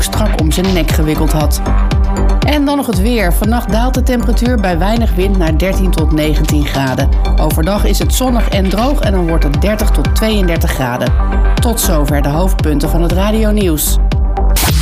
strak om zijn nek gewikkeld had. En dan nog het weer. Vannacht daalt de temperatuur bij weinig wind naar 13 tot 19 graden. Overdag is het zonnig en droog en dan wordt het 30 tot 32 graden. Tot zover de hoofdpunten van het radionieuws.